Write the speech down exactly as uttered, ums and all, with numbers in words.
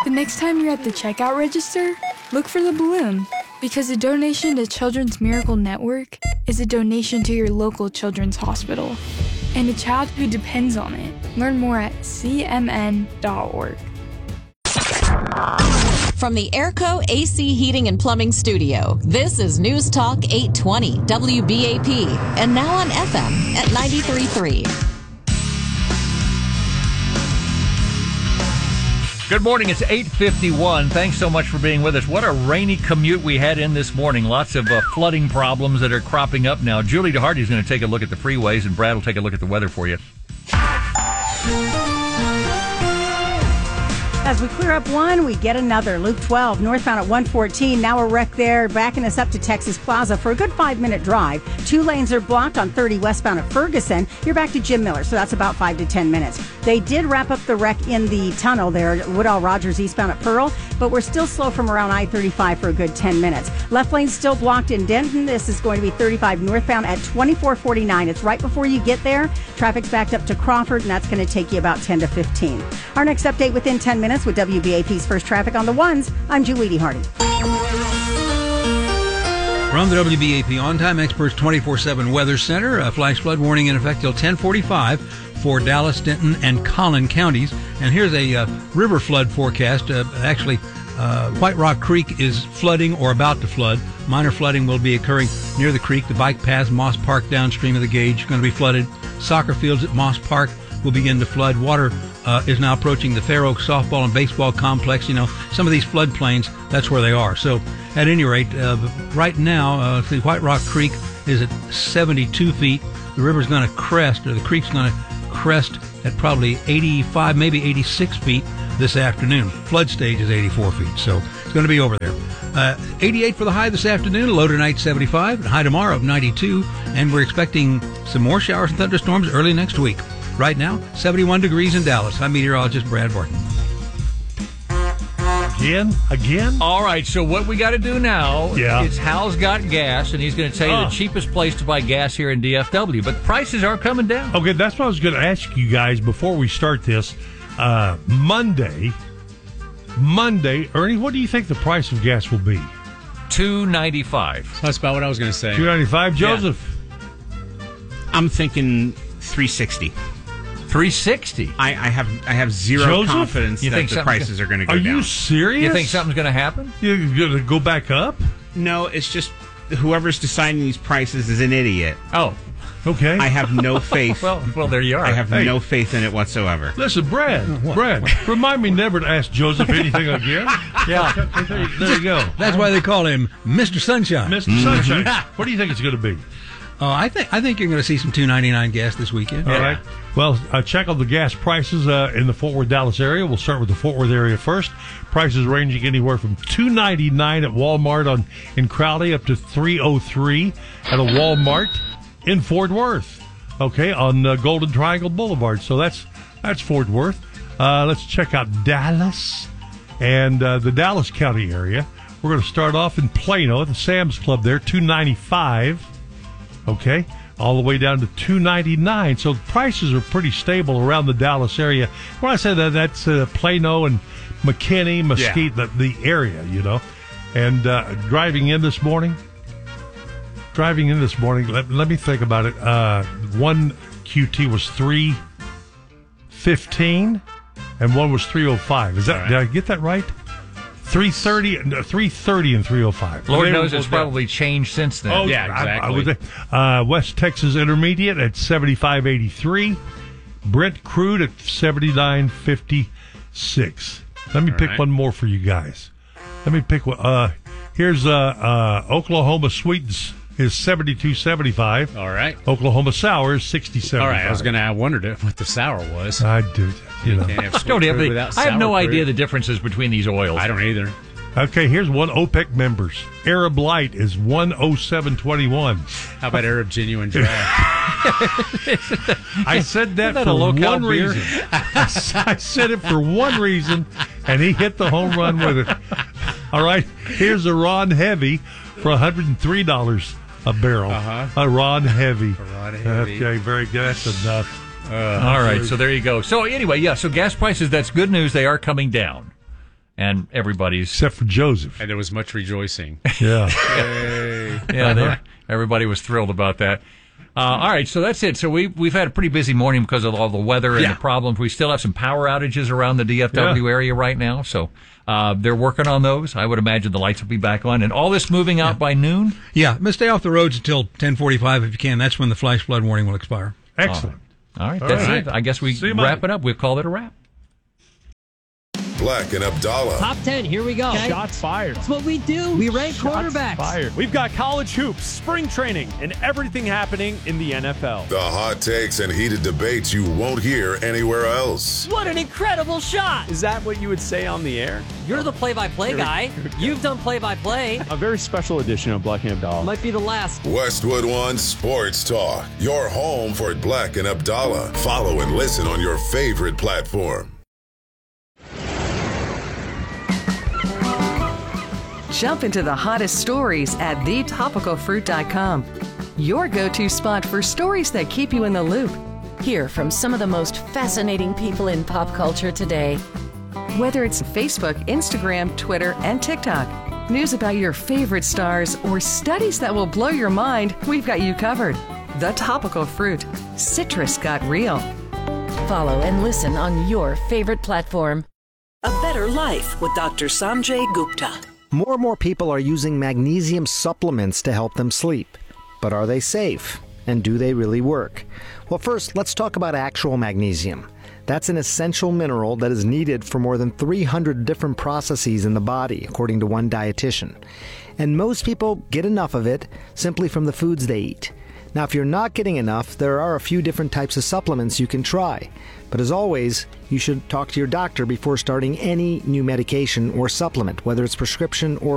The next time you're at the checkout register, look for the balloon, because a donation to Children's Miracle Network is a donation to your local children's hospital and a child who depends on it. Learn more at c m n dot org. From the Airco A C Heating and Plumbing Studio, this is News Talk eight twenty W B A P, and now on F M at ninety-three point three. Good morning. It's eight fifty-one. Thanks so much for being with us. What a rainy commute we had in this morning. Lots of uh, flooding problems that are cropping up now. Julie DeHardy is going to take a look at the freeways, and Brad will take a look at the weather for you. As we clear up one, we get another. Loop twelve, northbound at one fourteen. Now a wreck there, backing us up to Texas Plaza for a good five-minute drive. Two lanes are blocked on thirty westbound at Ferguson. You're back to Jim Miller, so that's about five to ten minutes. They did wrap up the wreck in the tunnel there at Woodall Rogers eastbound at Pearl, but we're still slow from around I thirty-five for a good ten minutes. Left lane still blocked in Denton. This is going to be thirty-five northbound at twenty-four forty-nine. It's right before you get there. Traffic's backed up to Crawford, and that's going to take you about ten to fifteen. Our next update within ten minutes with W B A P's First Traffic on the Ones. I'm Julie DeHardy. From the W B A P On-Time Experts twenty-four seven Weather Center, a flash flood warning in effect till ten forty-five for Dallas, Denton, and Collin counties. And here's a uh, river flood forecast. Uh, actually, uh, White Rock Creek is flooding or about to flood. Minor flooding will be occurring near the creek. The bike paths, Moss Park downstream of the gauge, going to be flooded. Soccer fields at Moss Park will begin to flood. Water uh, is now approaching the Fair Oaks softball and baseball complex. You know, some of these floodplains, that's where they are. So, at any rate, uh, right now, uh, the White Rock Creek is at seventy-two feet. The river's going to crest, or the creek's going to crest at probably eighty-five, maybe eighty-six feet this afternoon. Flood stage is eighty-four feet, so it's going to be over there. Uh, eighty-eight for the high this afternoon, low tonight seventy-five, and high tomorrow of ninety-two, and we're expecting some more showers and thunderstorms early next week. Right now, seventy-one degrees in Dallas. I'm meteorologist Brad Barton. Again? Again? All right, so what we got to do now yeah. is Hal's got gas, and he's going to tell you oh. the cheapest place to buy gas here in D F W, but the prices are coming down. Okay, that's what I was going to ask you guys before we start this. Uh, Monday, Monday, Ernie, what do you think the price of gas will be? two ninety-five. That's about what I was going to say. two ninety-five, Joseph? Yeah. I'm thinking three sixty. three sixty. I, I have I have zero Joseph? confidence You that think the something's prices are going to go Are down. you serious? You think something's going to happen? You're going to go back up? No, it's just whoever's deciding these prices is an idiot. Oh, okay. I have no faith. well, well, there you are. I have Hey. no faith in it whatsoever. Listen, Brad, Brad, remind me never to ask Joseph anything again. Yeah. There, there you go. That's why they call him Mister Sunshine. Mister Sunshine, what do you think it's going to be? Oh, I think I think you're going to see some two ninety-nine gas this weekend. All right. Well, uh, check out the gas prices uh, in the Fort Worth, Dallas area. We'll start with the Fort Worth area first. Prices ranging anywhere from two ninety-nine at Walmart on in Crowley up to three oh three at a Walmart in Fort Worth. Okay, on uh, Golden Triangle Boulevard. So that's that's Fort Worth. Uh, let's check out Dallas and uh, the Dallas County area. We're going to start off in Plano at the Sam's Club there, two ninety-five. Okay, all the way down to two ninety-nine. So prices are pretty stable around the Dallas area. When I say that, that's uh, Plano and McKinney, Mesquite, yeah. the, the area, you know. And uh, driving in this morning, driving in this morning, let, let me think about it. Uh, one Q T was three fifteen, and one was three oh five. Is that right. Did I get that right? three thirty, three thirty and three oh five. Lord knows it's probably changed since then. Oh, yeah, exactly. I, I would, uh, West Texas Intermediate at seventy-five eighty-three. Brent Crude at seventy-nine fifty-six. Let me All pick right. one more for you guys. Let me pick one. Uh, here's uh, uh, Oklahoma Sweetens is seventy-two seventy-five. All right. Oklahoma Sour is sixty seventy-five. All right. I was going to have wondered what the sour was. I do. You know. Have don't have the, I have no idea the differences between these oils. I don't either. Okay, here's one OPEC members. Arab Light is one oh seven twenty-one. How about Arab Genuine Dry? I said that, that for one beer? reason. I said it for one reason, and he hit the home run with it. All right, here's a Ron Heavy for one hundred three dollars a barrel. Uh-huh. A Ron Heavy. A Ron Heavy. Okay, very good. That's enough. Uh, All right, so there you go. So anyway, yeah, so gas prices, that's good news. They are coming down. and everybody's except for Joseph. And there was much rejoicing. Yeah. yeah, they, everybody was thrilled about that. Uh, all right, so that's it. So we, we've had a pretty busy morning because of all the weather and Yeah. the problems. We still have some power outages around the D F W Yeah. area right now, so uh, they're working on those. I would imagine the lights will be back on. And all this moving out by noon? Yeah, but stay off the roads until ten forty-five if you can. That's when the flash flood warning will expire. Excellent. All right, All that's right. it. I guess we See you, wrap Mike. it up. We'll call it a wrap. Black and Abdallah. Top ten, here we go. Shots fired. That's what we do. We rank Shots quarterbacks. fired. We've got college hoops, spring training, and everything happening in the N F L. The hot takes and heated debates you won't hear anywhere else. What an incredible shot. Is that what you would say on the air? You're the play-by-play Here we- guy. here we go. You've done play-by-play. A very special edition of Black and Abdallah. Might be the last. Westwood One Sports Talk. Your home for Black and Abdallah. Follow and listen on your favorite platform. Jump into the hottest stories at the topical fruit dot com. Your go-to spot for stories that keep you in the loop. Hear from some of the most fascinating people in pop culture today. Whether it's Facebook, Instagram, Twitter, and TikTok, news about your favorite stars, or studies that will blow your mind, we've got you covered. The Topical Fruit. Citrus got real. Follow and listen on your favorite platform. A Better Life with Doctor Sanjay Gupta. More and more people are using magnesium supplements to help them sleep. But are they safe? And do they really work? Well, first, let's talk about actual magnesium. That's an essential mineral that is needed for more than three hundred different processes in the body, according to one dietitian. And most people get enough of it simply from the foods they eat. Now, if you're not getting enough, there are a few different types of supplements you can try. But as always, you should talk to your doctor before starting any new medication or supplement, whether it's prescription or